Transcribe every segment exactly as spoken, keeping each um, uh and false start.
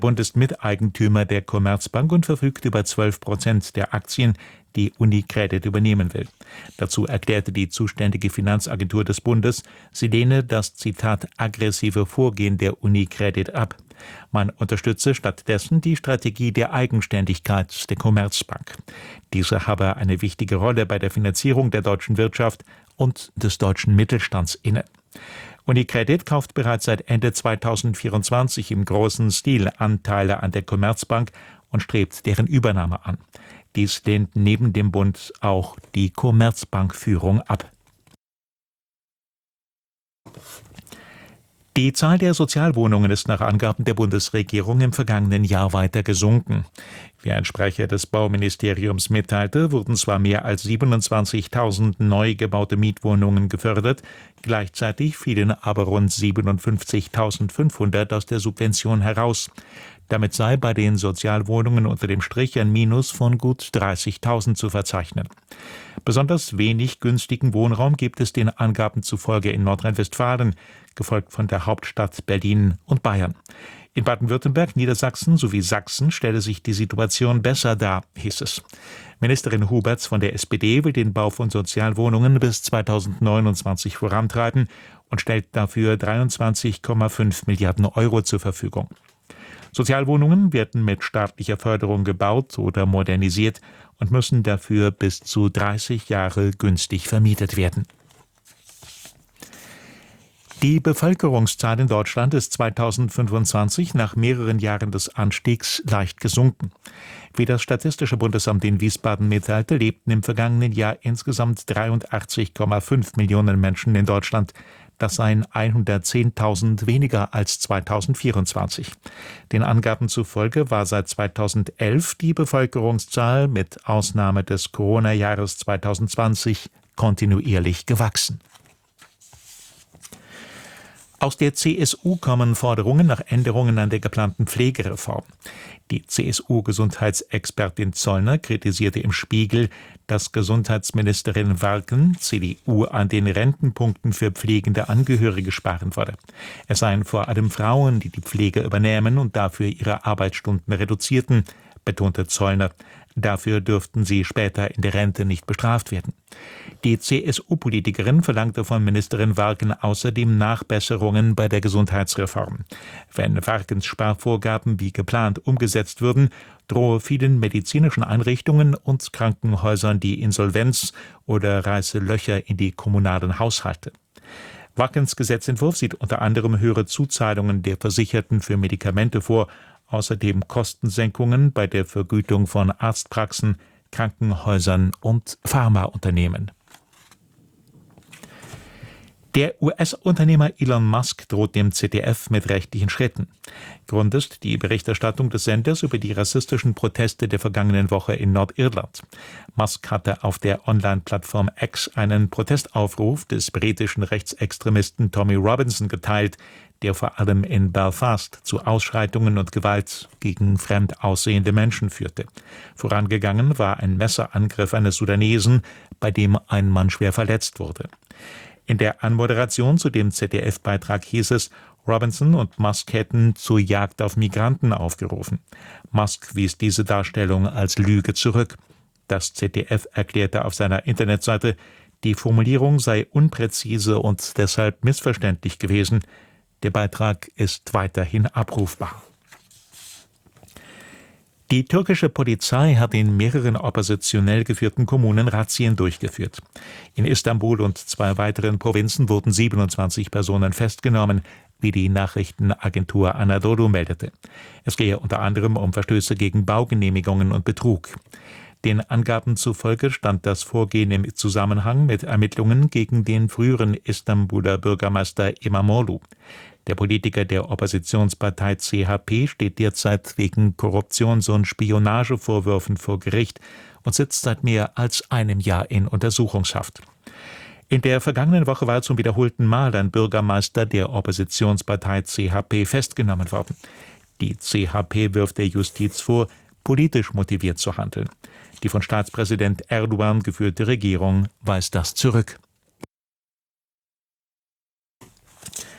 Bund ist Miteigentümer der Commerzbank und verfügt über zwölf Prozent der Aktien, die UniCredit übernehmen will. Dazu erklärte die zuständige Finanzagentur des Bundes, sie lehne das, Zitat, aggressive Vorgehen der UniCredit ab. Man unterstütze stattdessen die Strategie der Eigenständigkeit der Commerzbank. Diese habe eine wichtige Rolle bei der Finanzierung der deutschen Wirtschaft und des deutschen Mittelstands inne. UniCredit kauft bereits seit Ende zweitausendvierundzwanzig im großen Stil Anteile an der Commerzbank und strebt deren Übernahme an. Dies lehnt neben dem Bund auch die Commerzbankführung ab. Die Zahl der Sozialwohnungen ist nach Angaben der Bundesregierung im vergangenen Jahr weiter gesunken. Wie ein Sprecher des Bauministeriums mitteilte, wurden zwar mehr als siebenundzwanzigtausend neu gebaute Mietwohnungen gefördert, gleichzeitig fielen aber rund siebenundfünfzigtausendfünfhundert aus der Subvention heraus. Damit sei bei den Sozialwohnungen unter dem Strich ein Minus von gut dreißigtausend zu verzeichnen. Besonders wenig günstigen Wohnraum gibt es den Angaben zufolge in Nordrhein-Westfalen, gefolgt von der Hauptstadt Berlin und Bayern. In Baden-Württemberg, Niedersachsen sowie Sachsen stelle sich die Situation besser dar, hieß es. Ministerin Huberts von der S P D will den Bau von Sozialwohnungen bis zweitausendneunundzwanzig vorantreiben und stellt dafür dreiundzwanzig Komma fünf Milliarden Euro zur Verfügung. Sozialwohnungen werden mit staatlicher Förderung gebaut oder modernisiert und müssen dafür bis zu dreißig Jahre günstig vermietet werden. Die Bevölkerungszahl in Deutschland ist zweitausendfünfundzwanzig nach mehreren Jahren des Anstiegs leicht gesunken. Wie das Statistische Bundesamt in Wiesbaden mitteilte, lebten im vergangenen Jahr insgesamt dreiundachtzig Komma fünf Millionen Menschen in Deutschland. Das seien hundertzehntausend weniger als zweitausendvierundzwanzig. Den Angaben zufolge war seit zweitausendelf die Bevölkerungszahl mit Ausnahme des Corona-Jahres zweitausendzwanzig kontinuierlich gewachsen. Aus der C S U kommen Forderungen nach Änderungen an der geplanten Pflegereform. Die C S U-Gesundheitsexpertin Zollner kritisierte im Spiegel, dass Gesundheitsministerin Warken, C D U, an den Rentenpunkten für pflegende Angehörige sparen wolle. Es seien vor allem Frauen, die die Pflege übernehmen und dafür ihre Arbeitsstunden reduzierten, betonte Zollner. Dafür dürften sie später in der Rente nicht bestraft werden. Die C S U-Politikerin verlangte von Ministerin Warken außerdem Nachbesserungen bei der Gesundheitsreform. Wenn Warkens Sparvorgaben wie geplant umgesetzt würden, drohe vielen medizinischen Einrichtungen und Krankenhäusern die Insolvenz oder reiße Löcher in die kommunalen Haushalte. Warkens Gesetzentwurf sieht unter anderem höhere Zuzahlungen der Versicherten für Medikamente vor, außerdem Kostensenkungen bei der Vergütung von Arztpraxen, Krankenhäusern und Pharmaunternehmen. Der U S-Unternehmer Elon Musk droht dem Z D F mit rechtlichen Schritten. Grund ist die Berichterstattung des Senders über die rassistischen Proteste der vergangenen Woche in Nordirland. Musk hatte auf der Online-Plattform X einen Protestaufruf des britischen Rechtsextremisten Tommy Robinson geteilt, der vor allem in Belfast zu Ausschreitungen und Gewalt gegen fremd aussehende Menschen führte. Vorangegangen war ein Messerangriff eines Sudanesen, bei dem ein Mann schwer verletzt wurde. In der Anmoderation zu dem Z D F-Beitrag hieß es, Robinson und Musk hätten zur Jagd auf Migranten aufgerufen. Musk wies diese Darstellung als Lüge zurück. Das Z D F erklärte auf seiner Internetseite, die Formulierung sei unpräzise und deshalb missverständlich gewesen. Der Beitrag ist weiterhin abrufbar. Die türkische Polizei hat in mehreren oppositionell geführten Kommunen Razzien durchgeführt. In Istanbul und zwei weiteren Provinzen wurden siebenundzwanzig Personen festgenommen, wie die Nachrichtenagentur Anadolu meldete. Es gehe unter anderem um Verstöße gegen Baugenehmigungen und Betrug. Den Angaben zufolge stand das Vorgehen im Zusammenhang mit Ermittlungen gegen den früheren Istanbuler Bürgermeister İmamoğlu. Der Politiker der Oppositionspartei C H P steht derzeit wegen Korruptions- und Spionagevorwürfen vor Gericht und sitzt seit mehr als einem Jahr in Untersuchungshaft. In der vergangenen Woche war zum wiederholten Mal ein Bürgermeister der Oppositionspartei C H P festgenommen worden. Die C H P wirft der Justiz vor, politisch motiviert zu handeln. Die von Staatspräsident Erdogan geführte Regierung weist das zurück.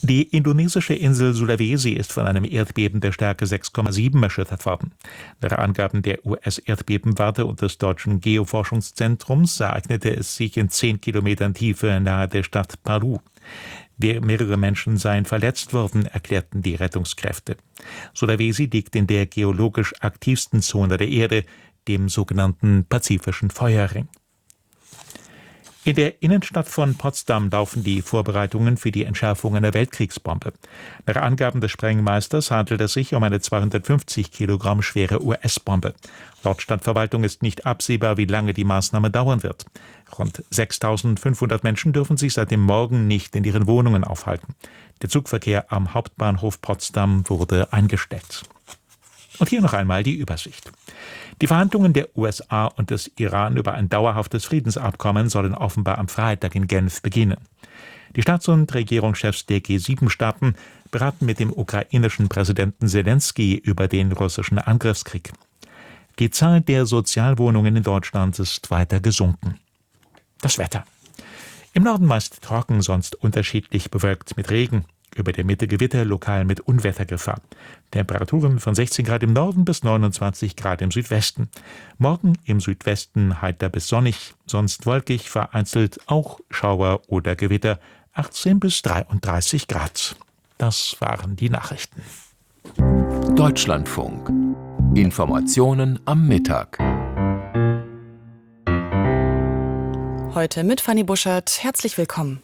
Die indonesische Insel Sulawesi ist von einem Erdbeben der Stärke sechs Komma sieben erschüttert worden. Nach Angaben der U S-Erdbebenwarte und des Deutschen Geoforschungszentrums ereignete es sich in zehn Kilometern Tiefe nahe der Stadt Palu. Mehrere Menschen seien verletzt worden, erklärten die Rettungskräfte. Sulawesi liegt in der geologisch aktivsten Zone der Erde, dem sogenannten Pazifischen Feuerring. In der Innenstadt von Potsdam laufen die Vorbereitungen für die Entschärfung einer Weltkriegsbombe. Nach Angaben des Sprengmeisters handelt es sich um eine zweihundertfünfzig Kilogramm schwere U S-Bombe. Laut Stadtverwaltung ist nicht absehbar, wie lange die Maßnahme dauern wird. Rund sechstausendfünfhundert Menschen dürfen sich seit dem Morgen nicht in ihren Wohnungen aufhalten. Der Zugverkehr am Hauptbahnhof Potsdam wurde eingestellt. Und hier noch einmal die Übersicht. Die Verhandlungen der U S A und des Iran über ein dauerhaftes Friedensabkommen sollen offenbar am Freitag in Genf beginnen. Die Staats- und Regierungschefs der G sieben Staaten beraten mit dem ukrainischen Präsidenten Selensky über den russischen Angriffskrieg. Die Zahl der Sozialwohnungen in Deutschland ist weiter gesunken. Das Wetter. Im Norden meist trocken, sonst unterschiedlich bewölkt mit Regen. Über der Mitte Gewitter, lokal mit Unwettergefahr. Temperaturen von sechzehn Grad im Norden bis neunundzwanzig Grad im Südwesten. Morgen im Südwesten heiter bis sonnig, sonst wolkig, vereinzelt auch Schauer oder Gewitter, achtzehn bis dreiunddreißig Grad. Das waren die Nachrichten. Deutschlandfunk. Informationen am Mittag. Heute mit Fanny Buschert. Herzlich willkommen.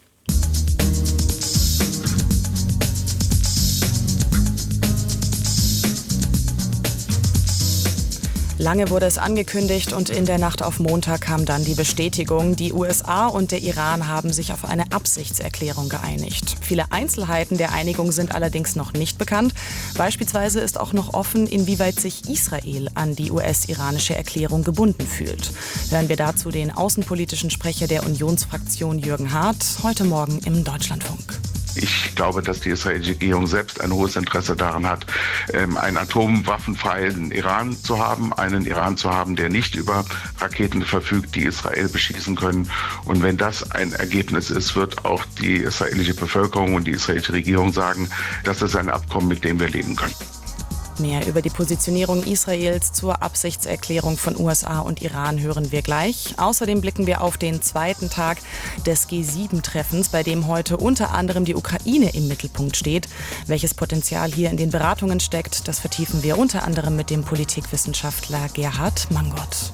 Lange wurde es angekündigt und in der Nacht auf Montag kam dann die Bestätigung. Die U S A und der Iran haben sich auf eine Absichtserklärung geeinigt. Viele Einzelheiten der Einigung sind allerdings noch nicht bekannt. Beispielsweise ist auch noch offen, inwieweit sich Israel an die U S-iranische Erklärung gebunden fühlt. Hören wir dazu den außenpolitischen Sprecher der Unionsfraktion Jürgen Hart heute Morgen im Deutschlandfunk. Ich glaube, dass die israelische Regierung selbst ein hohes Interesse daran hat, einen atomwaffenfreien Iran zu haben, einen Iran zu haben, der nicht über Raketen verfügt, die Israel beschießen können. Und wenn das ein Ergebnis ist, wird auch die israelische Bevölkerung und die israelische Regierung sagen, das ist ein Abkommen, mit dem wir leben können. Mehr über die Positionierung Israels zur Absichtserklärung von U S A und Iran hören wir gleich. Außerdem blicken wir auf den zweiten Tag des G sieben Treffens, bei dem heute unter anderem die Ukraine im Mittelpunkt steht. Welches Potenzial hier in den Beratungen steckt, das vertiefen wir unter anderem mit dem Politikwissenschaftler Gerhard Mangott.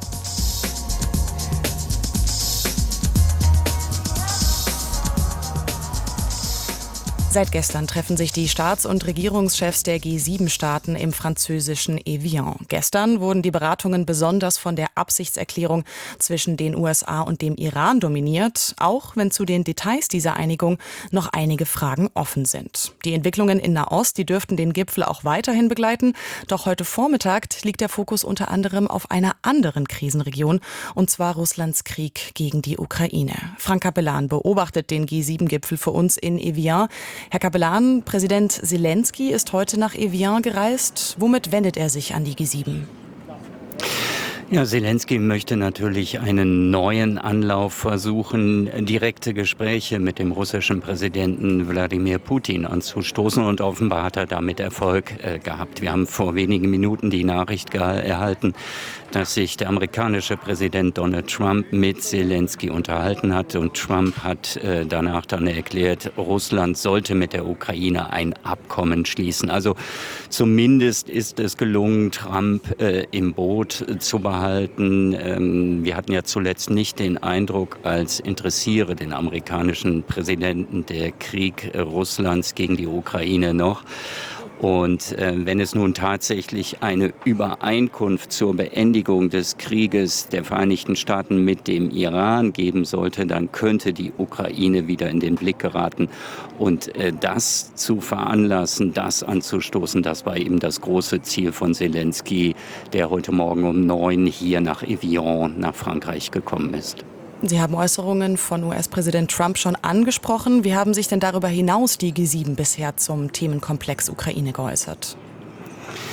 Seit gestern treffen sich die Staats- und Regierungschefs der G sieben Staaten im französischen Evian. Gestern wurden die Beratungen besonders von der Absichtserklärung zwischen den U S A und dem Iran dominiert, auch wenn zu den Details dieser Einigung noch einige Fragen offen sind. Die Entwicklungen in Nahost, die dürften den Gipfel auch weiterhin begleiten. Doch heute Vormittag liegt der Fokus unter anderem auf einer anderen Krisenregion, und zwar Russlands Krieg gegen die Ukraine. Frank Capellan beobachtet den G sieben Gipfel für uns in Evian. Herr Capellan, Präsident Selensky ist heute nach Evian gereist. Womit wendet er sich an die G sieben? Ja, Selensky möchte natürlich einen neuen Anlauf versuchen, direkte Gespräche mit dem russischen Präsidenten Wladimir Putin anzustoßen, und offenbar hat er damit Erfolg äh, gehabt. Wir haben vor wenigen Minuten die Nachricht erhalten, dass sich der amerikanische Präsident Donald Trump mit Selensky unterhalten hat, und Trump hat äh, danach dann erklärt, Russland sollte mit der Ukraine ein Abkommen schließen. Also zumindest ist es gelungen, Trump äh, im Boot zu behalten. Ähm, wir hatten ja zuletzt nicht den Eindruck, als interessiere den amerikanischen Präsidenten der Krieg äh, Russlands gegen die Ukraine noch. Und äh, wenn es nun tatsächlich eine Übereinkunft zur Beendigung des Krieges der Vereinigten Staaten mit dem Iran geben sollte, dann könnte die Ukraine wieder in den Blick geraten. Und äh, das zu veranlassen, das anzustoßen, das war eben das große Ziel von Selensky, der heute Morgen um neun hier nach Evian, nach Frankreich gekommen ist. Sie haben Äußerungen von U S-Präsident Trump schon angesprochen. Wie haben sich denn darüber hinaus die G sieben bisher zum Themenkomplex Ukraine geäußert?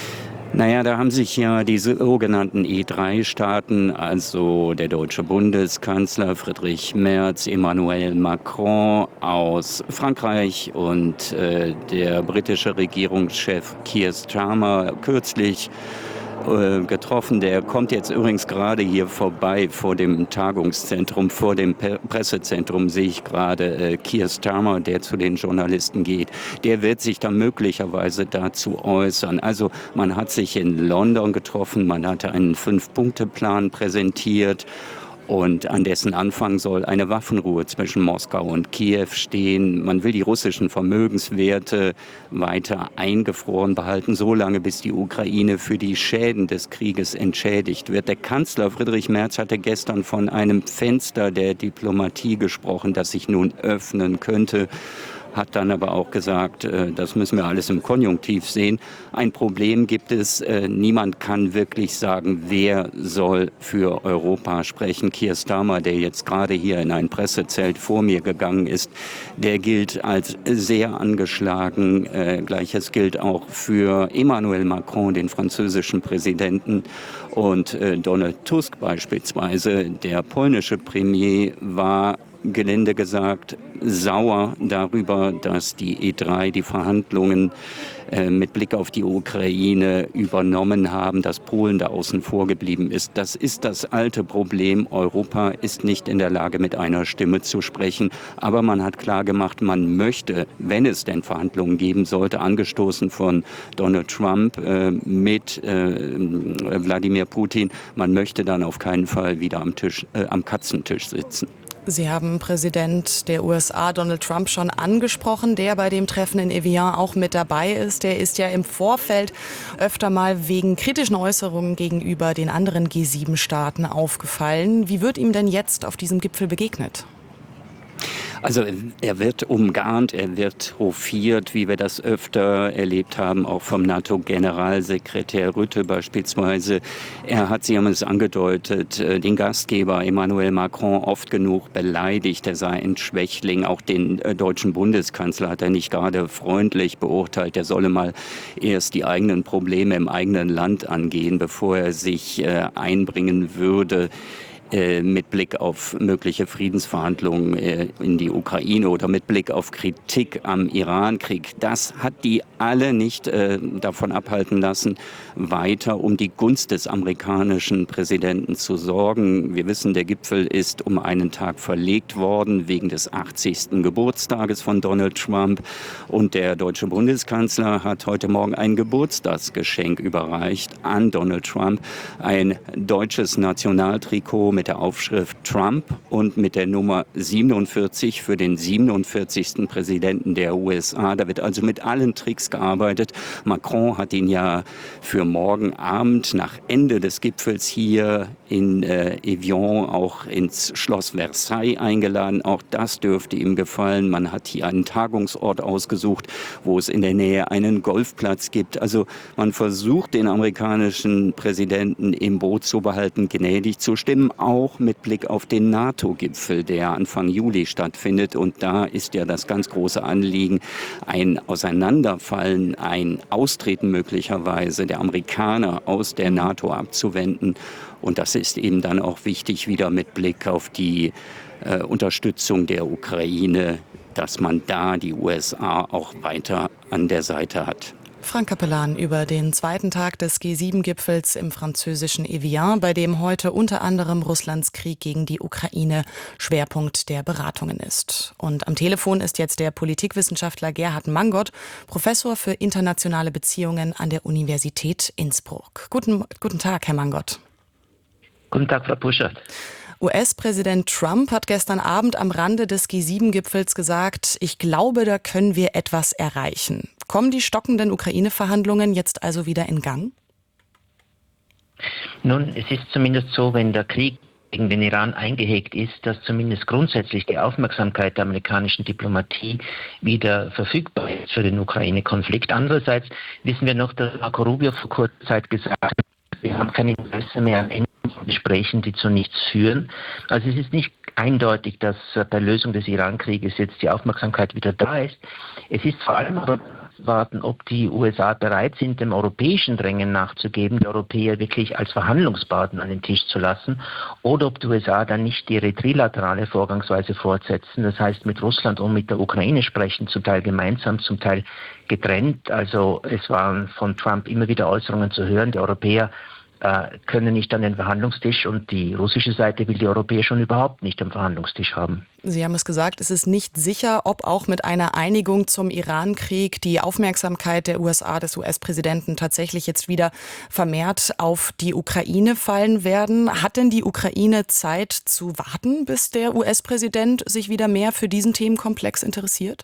Naja, da haben sich ja diese sogenannten E drei Staaten, also der deutsche Bundeskanzler Friedrich Merz, Emmanuel Macron aus Frankreich und äh, der britische Regierungschef Keir Starmer kürzlich äh, getroffen. Der kommt jetzt übrigens gerade hier vorbei vor dem Tagungszentrum, vor dem Pe- Pressezentrum sehe ich gerade äh, Keir Starmer, der zu den Journalisten geht. Der wird sich dann möglicherweise dazu äußern. Also man hat sich in London getroffen, man hatte einen Fünf-Punkte-Plan präsentiert. Und an dessen Anfang soll eine Waffenruhe zwischen Moskau und Kiew stehen. Man will die russischen Vermögenswerte weiter eingefroren behalten, solange bis die Ukraine für die Schäden des Krieges entschädigt wird. Der Kanzler Friedrich Merz hatte gestern von einem Fenster der Diplomatie gesprochen, das sich nun öffnen könnte. Hat dann aber auch gesagt, das müssen wir alles im Konjunktiv sehen. Ein Problem gibt es. Niemand kann wirklich sagen, wer soll für Europa sprechen. Keir Starmer, der jetzt gerade hier in ein Pressezelt vor mir gegangen ist, der gilt als sehr angeschlagen. Gleiches gilt auch für Emmanuel Macron, den französischen Präsidenten. Und Donald Tusk beispielsweise, der polnische Premier, war gelinde gesagt sauer darüber, dass die E drei die Verhandlungen äh, mit Blick auf die Ukraine übernommen haben, dass Polen da außen vor geblieben ist. Das ist das alte Problem. Europa ist nicht in der Lage, mit einer Stimme zu sprechen. Aber man hat klargemacht, man möchte, wenn es denn Verhandlungen geben sollte, angestoßen von Donald Trump äh, mit äh, Wladimir Putin, man möchte dann auf keinen Fall wieder am Tisch, äh, am Katzentisch sitzen. Sie haben Präsident der U S A, Donald Trump, schon angesprochen, der bei dem Treffen in Evian auch mit dabei ist. Der ist ja im Vorfeld öfter mal wegen kritischen Äußerungen gegenüber den anderen G sieben Staaten aufgefallen. Wie wird ihm denn jetzt auf diesem Gipfel begegnet? Also er wird umgarnt, er wird hofiert, wie wir das öfter erlebt haben, auch vom NATO-Generalsekretär Rutte beispielsweise. Er hat, Sie haben es angedeutet, den Gastgeber Emmanuel Macron oft genug beleidigt. Er sei ein Schwächling. Auch den äh, deutschen Bundeskanzler hat er nicht gerade freundlich beurteilt. Er solle mal erst die eigenen Probleme im eigenen Land angehen, bevor er sich äh, einbringen würde mit Blick auf mögliche Friedensverhandlungen in die Ukraine oder mit Blick auf Kritik am Irankrieg. Das hat die alle nicht äh, davon abhalten lassen, weiter um die Gunst des amerikanischen Präsidenten zu sorgen. Wir wissen, der Gipfel ist um einen Tag verlegt worden wegen des achtzigsten Geburtstages von Donald Trump. Und der deutsche Bundeskanzler hat heute Morgen ein Geburtstagsgeschenk überreicht an Donald Trump. Ein deutsches Nationaltrikot mit der Aufschrift Trump und mit der Nummer siebenundvierzig für den siebenundvierzigsten Präsidenten der U S A. Da wird also mit allen Tricks gearbeitet. Macron hat ihn ja für morgen Abend nach Ende des Gipfels hier in äh, Evian auch ins Schloss Versailles eingeladen. Auch das dürfte ihm gefallen. Man hat hier einen Tagungsort ausgesucht, wo es in der Nähe einen Golfplatz gibt. Also man versucht, den amerikanischen Präsidenten im Boot zu behalten, gnädig zu stimmen, auch mit Blick auf den NATO-Gipfel, der Anfang Juli stattfindet. Und da ist ja das ganz große Anliegen, ein Auseinanderfallen, ein Austreten möglicherweise der Amerikaner aus der NATO abzuwenden. Und das ist eben dann auch wichtig, wieder mit Blick auf die äh, Unterstützung der Ukraine, dass man da die U S A auch weiter an der Seite hat. Frank Capellan über den zweiten Tag des G sieben Gipfels im französischen Evian, bei dem heute unter anderem Russlands Krieg gegen die Ukraine Schwerpunkt der Beratungen ist. Und am Telefon ist jetzt der Politikwissenschaftler Gerhard Mangot, Professor für internationale Beziehungen an der Universität Innsbruck. Guten, guten Tag, Herr Mangot. Guten Tag, Frau Puschert. U S-Präsident Trump hat gestern Abend am Rande des G sieben Gipfels gesagt, ich glaube, da können wir etwas erreichen. Kommen die stockenden Ukraine-Verhandlungen jetzt also wieder in Gang? Nun, es ist zumindest so, wenn der Krieg gegen den Iran eingehegt ist, dass zumindest grundsätzlich die Aufmerksamkeit der amerikanischen Diplomatie wieder verfügbar ist für den Ukraine-Konflikt. Andererseits wissen wir noch, dass Marco Rubio vor kurzer Zeit gesagt hat, wir haben kein Interesse mehr an Enden von Gesprächen, die zu nichts führen. Also es ist nicht eindeutig, dass bei Lösung des Iran-Krieges jetzt die Aufmerksamkeit wieder da ist. Es ist vor allem aber abwarten, ob die U S A bereit sind, dem europäischen Drängen nachzugeben, die Europäer wirklich als Verhandlungspartner an den Tisch zu lassen, oder ob die U S A dann nicht ihre trilaterale Vorgangsweise fortsetzen, das heißt mit Russland und mit der Ukraine sprechen, zum Teil gemeinsam, zum Teil getrennt. Also es waren von Trump immer wieder Äußerungen zu hören, die Europäer äh, können nicht an den Verhandlungstisch und die russische Seite will die Europäer schon überhaupt nicht am Verhandlungstisch haben. Sie haben es gesagt, es ist nicht sicher, ob auch mit einer Einigung zum Iran-Krieg die Aufmerksamkeit der U S A, des U S-Präsidenten, tatsächlich jetzt wieder vermehrt auf die Ukraine fallen werden. Hat denn die Ukraine Zeit zu warten, bis der U S-Präsident sich wieder mehr für diesen Themenkomplex interessiert?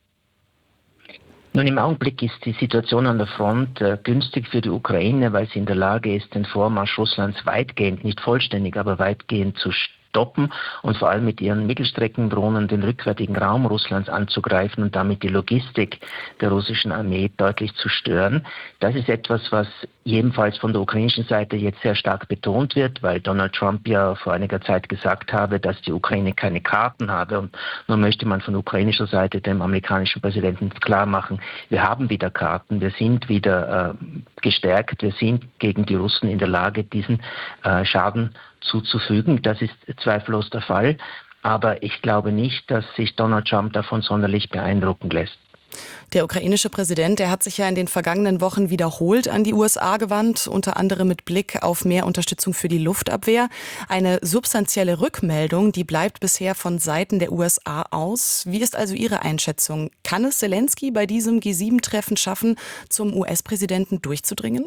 Nun, im Augenblick ist die Situation an der Front äh, günstig für die Ukraine, weil sie in der Lage ist, den Vormarsch Russlands weitgehend, nicht vollständig, aber weitgehend zu stoppen und vor allem mit ihren Mittelstreckendrohnen den rückwärtigen Raum Russlands anzugreifen und damit die Logistik der russischen Armee deutlich zu stören. Das ist etwas, was jedenfalls von der ukrainischen Seite jetzt sehr stark betont wird, weil Donald Trump ja vor einiger Zeit gesagt habe, dass die Ukraine keine Karten habe, und nun möchte man von ukrainischer Seite dem amerikanischen Präsidenten klar machen, wir haben wieder Karten, wir sind wieder äh, gestärkt, wir sind gegen die Russen in der Lage, diesen äh, Schaden zuzufügen. Das ist zweifellos der Fall, aber ich glaube nicht, dass sich Donald Trump davon sonderlich beeindrucken lässt. Der ukrainische Präsident, der hat sich ja in den vergangenen Wochen wiederholt an die U S A gewandt, unter anderem mit Blick auf mehr Unterstützung für die Luftabwehr. Eine substanzielle Rückmeldung, die bleibt bisher von Seiten der U S A aus. Wie ist also Ihre Einschätzung? Kann es Zelensky bei diesem G sieben Treffen schaffen, zum U S-Präsidenten durchzudringen?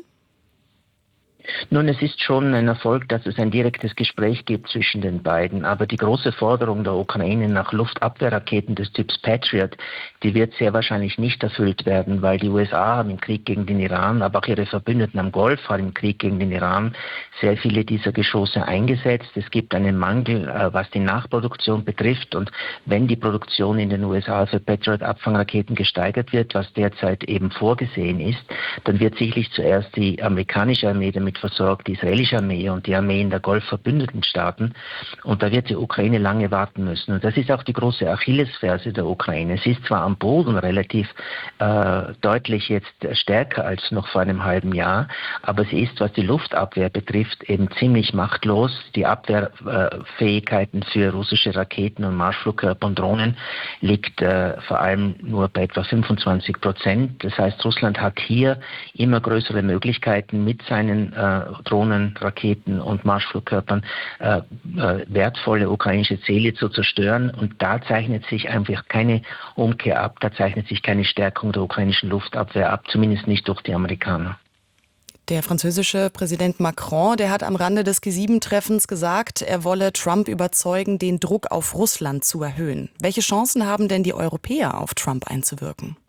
Nun, es ist schon ein Erfolg, dass es ein direktes Gespräch gibt zwischen den beiden. Aber die große Forderung der Ukraine nach Luftabwehrraketen des Typs Patriot, die wird sehr wahrscheinlich nicht erfüllt werden, weil die U S A haben im Krieg gegen den Iran, aber auch ihre Verbündeten am Golf haben im Krieg gegen den Iran sehr viele dieser Geschosse eingesetzt. Es gibt einen Mangel, was die Nachproduktion betrifft. Und wenn die Produktion in den U S A für Patriot-Abfangraketen gesteigert wird, was derzeit eben vorgesehen ist, dann wird sicherlich zuerst die amerikanische Armee damit versorgt, die israelische Armee und die Armeen der Golf-verbündeten Staaten. Und da wird die Ukraine lange warten müssen. Und das ist auch die große Achillesferse der Ukraine. Sie ist zwar am Boden relativ äh, deutlich jetzt stärker als noch vor einem halben Jahr, aber sie ist, was die Luftabwehr betrifft, eben ziemlich machtlos. Die Abwehrfähigkeiten für russische Raketen und Marschflugkörper und Drohnen liegt äh, vor allem nur bei etwa fünfundzwanzig Prozent. Das heißt, Russland hat hier immer größere Möglichkeiten, mit seinen äh, Drohnen, Raketen und Marschflugkörpern äh, äh, wertvolle ukrainische Ziele zu zerstören. Und da zeichnet sich einfach keine Umkehr ab, da zeichnet sich keine Stärkung der ukrainischen Luftabwehr ab, zumindest nicht durch die Amerikaner. Der französische Präsident Macron, der hat am Rande des G sieben Treffens gesagt, er wolle Trump überzeugen, den Druck auf Russland zu erhöhen. Welche Chancen haben denn die Europäer, auf Trump einzuwirken?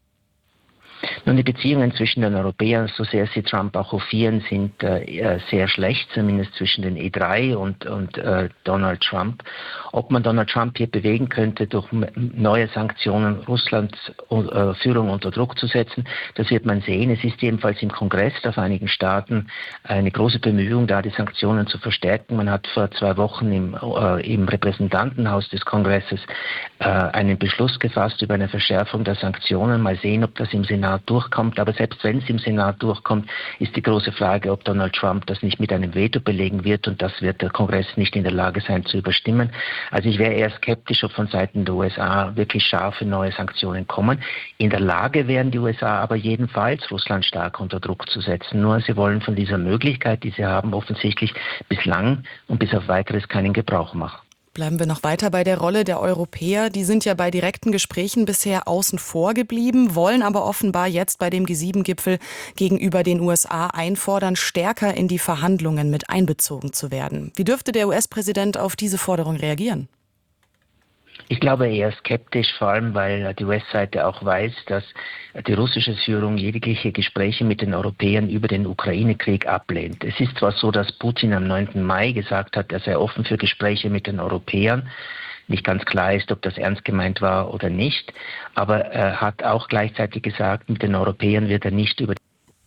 Nun, die Beziehungen zwischen den Europäern, so sehr sie Trump auch hofieren, sind äh, sehr schlecht, zumindest zwischen den E drei und, und äh, Donald Trump. Ob man Donald Trump hier bewegen könnte, durch neue Sanktionen Russlands äh, Führung unter Druck zu setzen, das wird man sehen. Es ist jedenfalls im Kongress der Vereinigten Staaten eine große Bemühung, da die Sanktionen zu verstärken. Man hat vor zwei Wochen im, äh, im Repräsentantenhaus des Kongresses äh, einen Beschluss gefasst über eine Verschärfung der Sanktionen. Mal sehen, ob das im Senat durchkommt, aber selbst wenn es im Senat durchkommt, ist die große Frage, ob Donald Trump das nicht mit einem Veto belegen wird, und das wird der Kongress nicht in der Lage sein zu überstimmen. Also ich wäre eher skeptisch, ob von Seiten der U S A wirklich scharfe neue Sanktionen kommen. In der Lage wären die U S A aber jedenfalls, Russland stark unter Druck zu setzen. Nur sie wollen von dieser Möglichkeit, die sie haben, offensichtlich bislang und bis auf Weiteres keinen Gebrauch machen. Bleiben wir noch weiter bei der Rolle der Europäer. Die sind ja bei direkten Gesprächen bisher außen vor geblieben, wollen aber offenbar jetzt bei dem G sieben Gipfel gegenüber den U S A einfordern, stärker in die Verhandlungen mit einbezogen zu werden. Wie dürfte der U S-Präsident auf diese Forderung reagieren? Ich glaube eher skeptisch, vor allem weil die U S-Seite auch weiß, dass die russische Führung jegliche Gespräche mit den Europäern über den Ukraine-Krieg ablehnt. Es ist zwar so, dass Putin am neunten Mai gesagt hat, er sei offen für Gespräche mit den Europäern. Nicht ganz klar ist, ob das ernst gemeint war oder nicht, aber er hat auch gleichzeitig gesagt, mit den Europäern wird er nicht über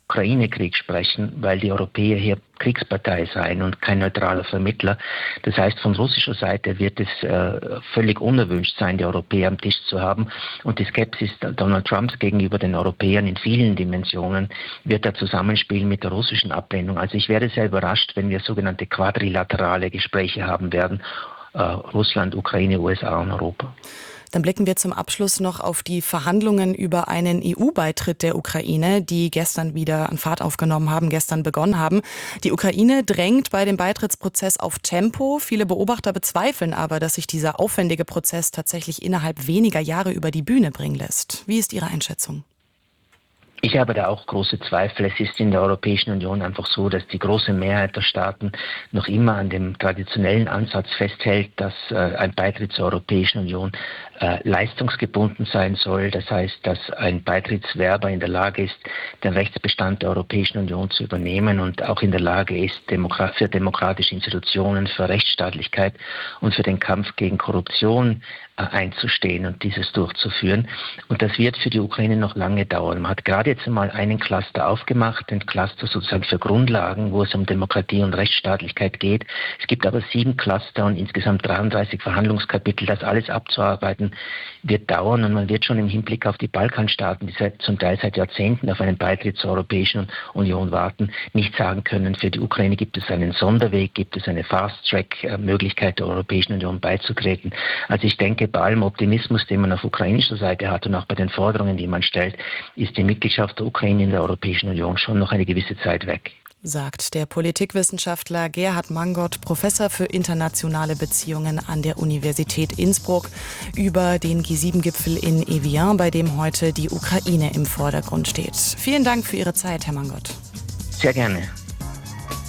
Ukraine-Krieg sprechen, weil die Europäer hier Kriegspartei seien und kein neutraler Vermittler. Das heißt, von russischer Seite wird es äh, völlig unerwünscht sein, die Europäer am Tisch zu haben. Und die Skepsis Donald Trumps gegenüber den Europäern in vielen Dimensionen wird da zusammenspielen mit der russischen Ablehnung. Also ich wäre sehr überrascht, wenn wir sogenannte quadrilaterale Gespräche haben werden. Äh, Russland, Ukraine, U S A und Europa. Dann blicken wir zum Abschluss noch auf die Verhandlungen über einen E U-Beitritt der Ukraine, die gestern wieder an Fahrt aufgenommen haben, gestern begonnen haben. Die Ukraine drängt bei dem Beitrittsprozess auf Tempo. Viele Beobachter bezweifeln aber, dass sich dieser aufwendige Prozess tatsächlich innerhalb weniger Jahre über die Bühne bringen lässt. Wie ist Ihre Einschätzung? Ich habe da auch große Zweifel. Es ist in der Europäischen Union einfach so, dass die große Mehrheit der Staaten noch immer an dem traditionellen Ansatz festhält, dass äh, ein Beitritt zur Europäischen Union äh, leistungsgebunden sein soll. Das heißt, dass ein Beitrittswerber in der Lage ist, den Rechtsbestand der Europäischen Union zu übernehmen und auch in der Lage ist, Demokrat- für demokratische Institutionen, für Rechtsstaatlichkeit und für den Kampf gegen Korruption einzustehen und dieses durchzuführen. Und das wird für die Ukraine noch lange dauern. Man hat gerade jetzt einmal einen Cluster aufgemacht, den Cluster sozusagen für Grundlagen, wo es um Demokratie und Rechtsstaatlichkeit geht. Es gibt aber sieben Cluster und insgesamt dreiunddreißig Verhandlungskapitel. Das alles abzuarbeiten wird dauern und man wird schon im Hinblick auf die Balkanstaaten, die seit, zum Teil seit Jahrzehnten auf einen Beitritt zur Europäischen Union warten, nicht sagen können, für die Ukraine gibt es einen Sonderweg, gibt es eine Fast-Track-Möglichkeit der Europäischen Union beizutreten. Also ich denke, bei allem Optimismus, den man auf ukrainischer Seite hat und auch bei den Forderungen, die man stellt, ist die Mitgliedschaft der Ukraine in der Europäischen Union schon noch eine gewisse Zeit weg. Sagt der Politikwissenschaftler Gerhard Mangot, Professor für internationale Beziehungen an der Universität Innsbruck, über den G sieben Gipfel in Evian, bei dem heute die Ukraine im Vordergrund steht. Vielen Dank für Ihre Zeit, Herr Mangot. Sehr gerne.